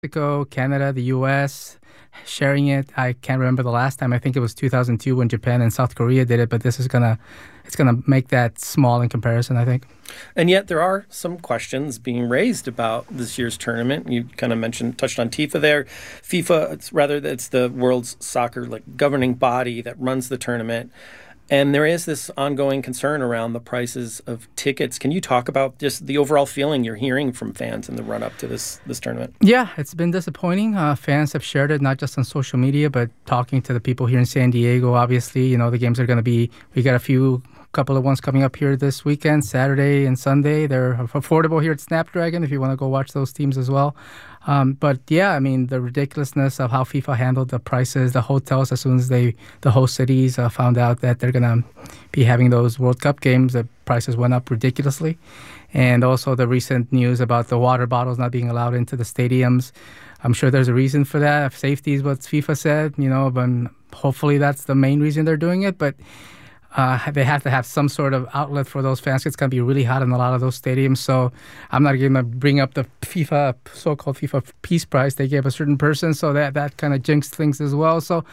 Mexico, Canada, the U.S. sharing it. I can't remember the last time. I think it was 2002 when Japan and South Korea did it, but this is it's gonna make that small in comparison, I think. And yet there are some questions being raised about this year's tournament. You kind of touched on FIFA there. FIFA, it's the world's soccer governing body that runs the tournament. And there is this ongoing concern around the prices of tickets. Can you talk about just the overall feeling you're hearing from fans in the run-up to this tournament? Yeah, it's been disappointing. Fans have shared it, not just on social media, but talking to the people here in San Diego. Obviously, the games are going to be, we got couple of ones coming up here this weekend, Saturday and Sunday. They're affordable here at Snapdragon if you want to go watch those teams as well. But yeah, I mean, the ridiculousness of how FIFA handled the prices, the hotels, as soon as the host cities found out that they're going to be having those World Cup games, the prices went up ridiculously. And also the recent news about the water bottles not being allowed into the stadiums. I'm sure there's a reason for that. Safety is what FIFA said, but hopefully that's the main reason they're doing it. But they have to have some sort of outlet for those fans. It's going to be really hot in a lot of those stadiums. So I'm not going to bring up the so-called FIFA Peace Prize they gave a certain person. So that kind of jinxed things as well. So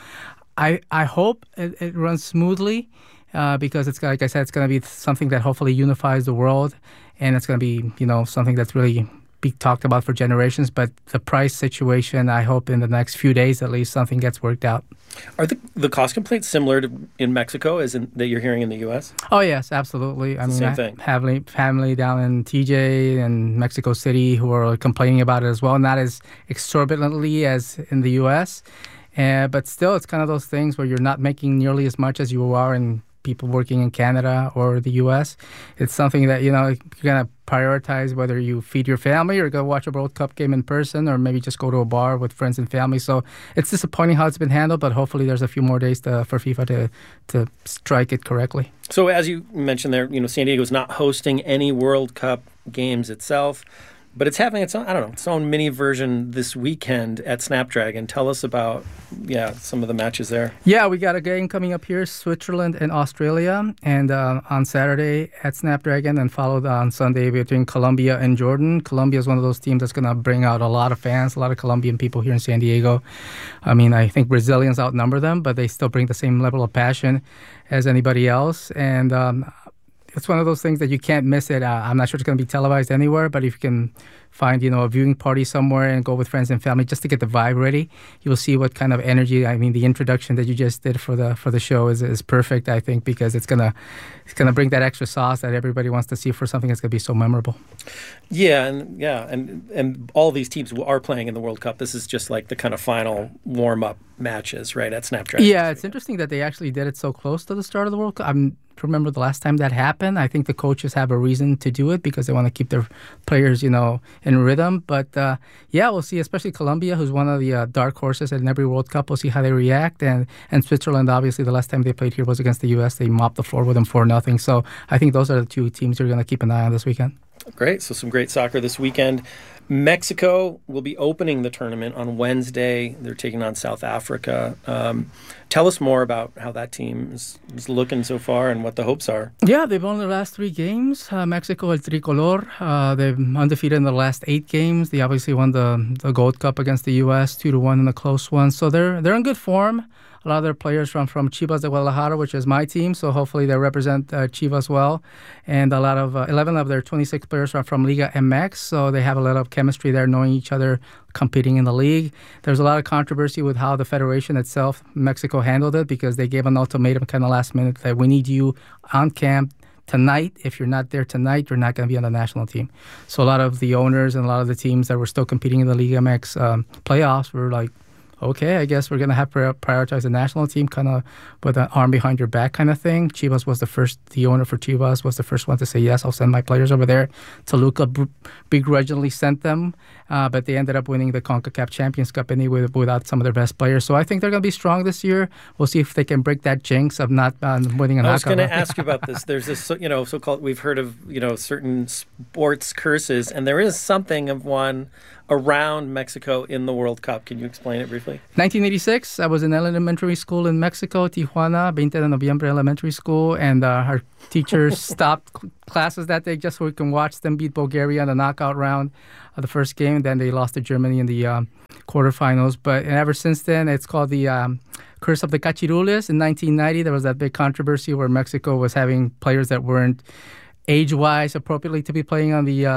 I hope it runs smoothly because it's, like I said, it's going to be something that hopefully unifies the world. And it's going to be, something that's really be talked about for generations. But the price situation, I hope in the next few days at least something gets worked out. Are the cost complaints similar to in Mexico as that you're hearing in the U.S.? Oh, yes, absolutely. Same thing. I have family down in TJ and Mexico City who are complaining about it as well, not as exorbitantly as in the U.S., but still it's kind of those things where you're not making nearly as much as you are in people working in Canada or the U.S. It's something that, you're going to prioritize whether you feed your family or go watch a World Cup game in person or maybe just go to a bar with friends and family. So it's disappointing how it's been handled, but hopefully there's a few more days for FIFA to strike it correctly. So as you mentioned there, San Diego's not hosting any World Cup games itself, but it's having its own mini version this weekend at Snapdragon. Tell us about, some of the matches there. Yeah, we got a game coming up here, Switzerland and Australia, and on Saturday at Snapdragon, and followed on Sunday between Colombia and Jordan. Colombia is one of those teams that's going to bring out a lot of fans, a lot of Colombian people here in San Diego. I mean, I think Brazilians outnumber them, but they still bring the same level of passion as anybody else, and it's one of those things that you can't miss it. I'm not sure it's going to be televised anywhere, but if you can find, a viewing party somewhere and go with friends and family just to get the vibe ready, you will see what kind of energy. I mean, the introduction that you just did for the show is perfect, I think, because it's gonna bring that extra sauce that everybody wants to see for something that's gonna be so memorable. And all these teams are playing in the World Cup. This is just like the kind of final warm-up matches, right, at Snapdragon. Yeah, it's interesting that they actually did it so close to the start of the World Cup. I remember the last time that happened. I think the coaches have a reason to do it because they want to keep their players, in rhythm. But we'll see, especially Colombia, who's one of the dark horses in every World Cup. We'll see how they react. And Switzerland, obviously, the last time they played here was against the U.S. They mopped the floor with them 4-0. So I think those are the two teams you're going to keep an eye on this weekend. Great. So some great soccer this weekend. Mexico will be opening the tournament on Wednesday. They're taking on South Africa. Tell us more about how that team is looking so far and what the hopes are. Yeah, they've won their last 3 games. Mexico, El Tricolor. They've undefeated in the last 8 games. They obviously won the Gold Cup against the U.S. 2-1 in a close one. So they're in good form. A lot of their players from Chivas de Guadalajara, which is my team, so hopefully they represent Chivas well. And a lot of 11 of their 26 players are from Liga MX, so they have a lot of chemistry there, knowing each other, competing in the league. There's a lot of controversy with how the federation itself, Mexico, handled it because they gave an ultimatum kind of last minute that we need you on camp tonight. If you're not there tonight, you're not going to be on the national team. So a lot of the owners and a lot of the teams that were still competing in the Liga MX playoffs were like, okay, I guess we're going to have to prioritize the national team kind of with an arm behind your back kind of thing. Chivas was the owner for Chivas was the first one to say, yes, I'll send my players over there. Toluca begrudgingly sent them, but they ended up winning the CONCACAF Champions Cup anyway without some of their best players. So I think they're going to be strong this year. We'll see if they can break that jinx of not winning a knockout. I was going to ask you about this. There's this, so-called, we've heard of, certain sports curses, and there is something of one around Mexico in the World Cup. Can you explain it briefly? 1986, I was in elementary school in Mexico, Tijuana, 20 de Noviembre Elementary School, and our teachers stopped classes that day just so we can watch them beat Bulgaria in the knockout round of the first game. Then they lost to Germany in the quarterfinals. But ever since then, it's called the Curse of the Cachirules. In 1990, there was that big controversy where Mexico was having players that weren't age-wise appropriately to be playing on the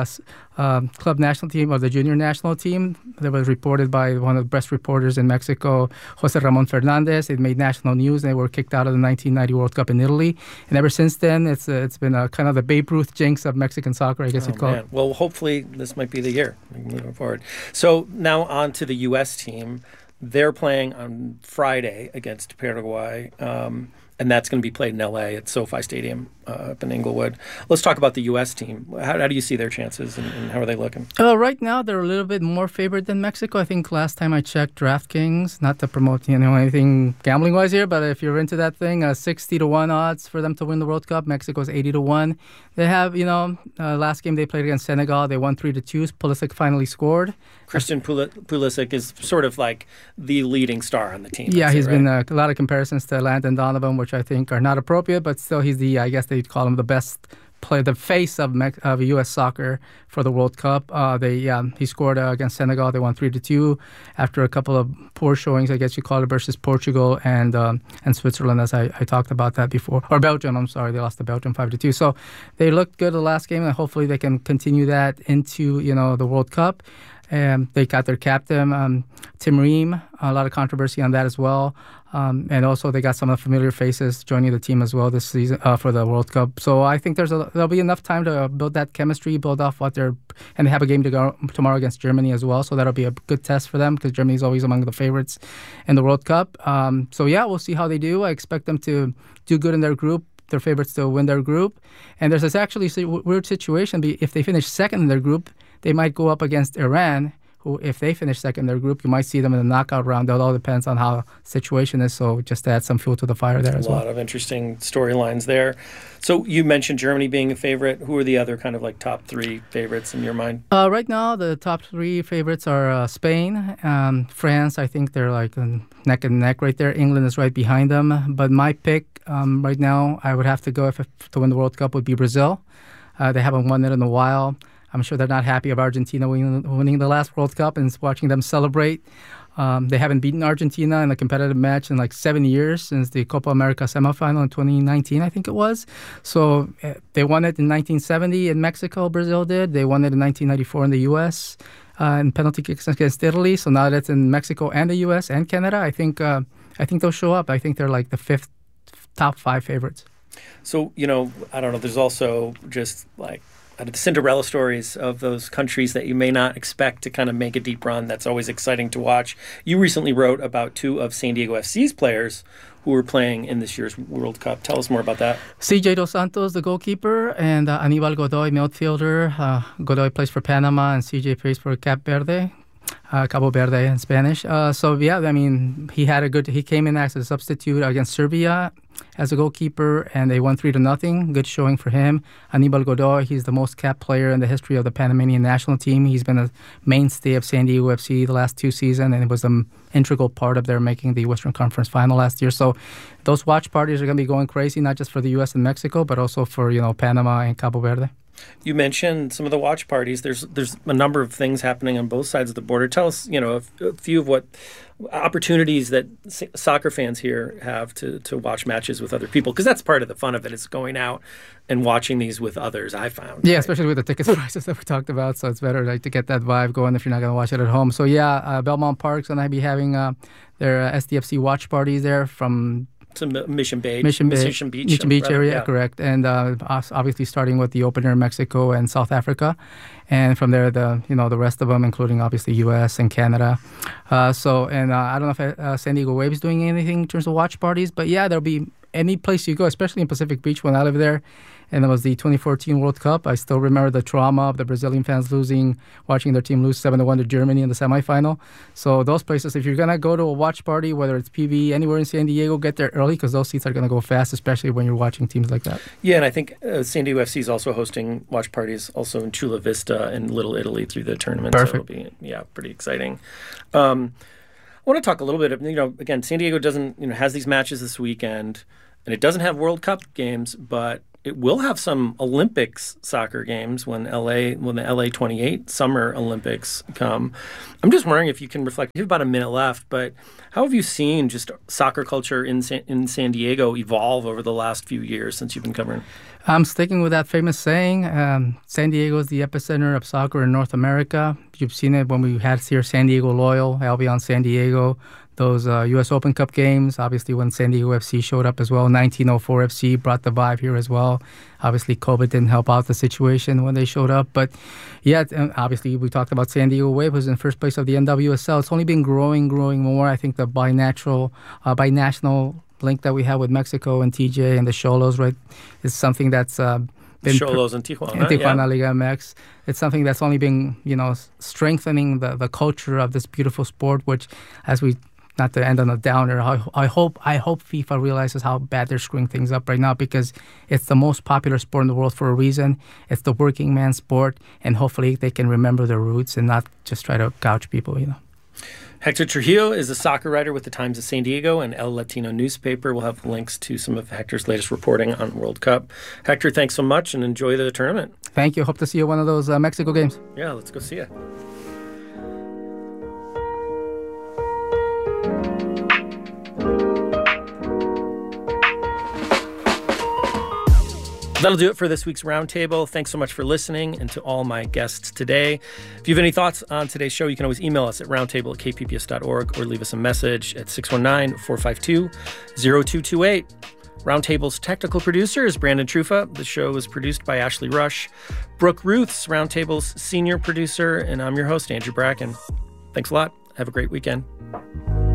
club national team or the junior national team. That was reported by one of the best reporters in Mexico, Jose Ramon Fernandez. It made national news. They were kicked out of the 1990 World Cup in Italy. And ever since then, it's been a kind of the Babe Ruth jinx of Mexican soccer, I guess you'd call it. Well, hopefully this might be the year moving forward. So now on to the U.S. team. They're playing on Friday against Paraguay. And that's going to be played in L.A. at SoFi Stadium up in Inglewood. Let's talk about the U.S. team. How do you see their chances, and how are they looking? Right now, they're a little bit more favored than Mexico. I think last time I checked DraftKings, not to promote anything gambling-wise here, but if you're into that thing, 60-1 odds for them to win the World Cup. Mexico's 80-1. They have, last game they played against Senegal, they won 3-2. Pulisic finally scored. Christian Pulisic is sort of like the leading star on the team. Yeah, he's been a lot of comparisons to Landon Donovan, which I think are not appropriate, but still he's I guess they'd call him the best player, the face of U.S. soccer for the World Cup. He scored against Senegal. They won 3-2 after a couple of poor showings, I guess you call it, versus Portugal and Switzerland, as I talked about that before. Or Belgium, I'm sorry. They lost to Belgium 5-2. So they looked good the last game, and hopefully they can continue that into, the World Cup. They got their captain, Tim Ream, a lot of controversy on that as well. And also they got some of the familiar faces joining the team as well this season for the World Cup. So I think there'll be enough time to build that chemistry, build off and they have a game to go tomorrow against Germany as well. So that'll be a good test for them because Germany is always among the favorites in the World Cup. We'll see how they do. I expect them to do good in their group. They're favorites to win their group. And there's this actually weird situation. If they finish second in their group, they might go up against Iran, who, if they finish second in their group, you might see them in the knockout round. It all depends on how the situation is. So just to add some fuel to the fire there as well. A lot of interesting storylines there. So you mentioned Germany being a favorite. Who are the other kind of like top three favorites in your mind? Right now, the top three favorites are Spain, France. I think they're like neck and neck right there. England is right behind them. But my pick right now, I would have to go to win the World Cup would be Brazil. They haven't won it in a while. I'm sure they're not happy of Argentina winning the last World Cup and watching them celebrate. They haven't beaten Argentina in a competitive match in like 7 years since the Copa America semifinal in 2019, I think it was. So they won it in 1970 in Mexico, Brazil did. They won it in 1994 in the U.S. In penalty kicks against Italy. So now that's in Mexico and the U.S. and Canada. I think they'll show up. I think they're like the fifth top five favorites. So, I don't know, there's also just like the Cinderella stories of those countries that you may not expect to kind of make a deep run. That's always exciting to watch. You recently wrote about two of San Diego FC's players who were playing in this year's World Cup. Tell us more about that. CJ Dos Santos, the goalkeeper, and Aníbal Godoy, midfielder. Godoy plays for Panama, and CJ plays for Cabo Verde in Spanish. He came in as a substitute against Serbia as a goalkeeper, and they won 3-0. Good showing for him. Aníbal Godoy, he's the most capped player in the history of the Panamanian national team. He's been a mainstay of San Diego FC the last two seasons, and it was an integral part of their making the Western Conference final last year. So those watch parties are going to be going crazy, not just for the U.S. and Mexico, but also for Panama and Cabo Verde. You mentioned some of the watch parties. There's a number of things happening on both sides of the border. Tell us, a few of what opportunities that soccer fans here have to watch matches with other people, because that's part of the fun of it, is going out and watching these with others, I found. Yeah, especially with the ticket prices that we talked about. So it's better to get that vibe going if you're not going to watch it at home. So Belmont Park's going to be having their SDFC watch parties there from Mission Beach area, yeah. Correct. And obviously starting with the opener in Mexico and South Africa. And from there, the rest of them, including obviously U.S. and Canada. I don't know if San Diego Waves doing anything in terms of watch parties, but yeah, there'll be any place you go, especially in Pacific Beach when I lived there, and it was the 2014 World Cup. I still remember the trauma of the Brazilian fans watching their team lose 7-1 to Germany in the semifinal. So those places, if you're going to go to a watch party, whether it's PV, anywhere in San Diego, get there early because those seats are going to go fast, especially when you're watching teams like that. Yeah, and I think San Diego FC is also hosting watch parties also in Chula Vista and Little Italy through the tournament. Perfect. So it'll be, pretty exciting. I want to talk a little bit, again, San Diego has these matches this weekend, and it doesn't have World Cup games, but it will have some Olympics soccer games when the LA 28 Summer Olympics come. I'm just wondering if you can reflect. You have about a minute left, but how have you seen just soccer culture in San Diego evolve over the last few years since you've been covering? I'm sticking with that famous saying, San Diego is the epicenter of soccer in North America. You've seen it when we had here San Diego Loyal, Albion San Diego, those U.S. Open Cup games, obviously when San Diego FC showed up as well. 1904 FC brought the vibe here as well. Obviously, COVID didn't help out the situation when they showed up. But yeah, and obviously we talked about San Diego Wave was in first place of the NWSL. It's only been growing more. I think the binational link that we have with Mexico and TJ and the Xolos, right, is something that's been Xolos in Tijuana, Liga MX. It's something that's only been, strengthening the culture of this beautiful sport, which, as we, not to end on a downer, I hope FIFA realizes how bad they're screwing things up right now, because it's the most popular sport in the world for a reason. It's the working man sport, and hopefully they can remember their roots and not just try to gouge people, Hector Trujillo is a soccer writer with the Times of San Diego and El Latino newspaper. We'll have links to some of Hector's latest reporting on World Cup. Hector, thanks so much and enjoy the tournament. Thank you. Hope to see you at one of those Mexico games. Yeah, let's go see it. That'll do it for this week's Roundtable. Thanks so much for listening, and to all my guests today. If you have any thoughts on today's show, you can always email us at roundtable@kpps.org or leave us a message at 619-452-0228. Roundtable's technical producer is Brandon Trufa. The show is produced by Ashley Rush. Brooke Ruth's Roundtable's senior producer, and I'm your host, Andrew Bracken. Thanks a lot. Have a great weekend.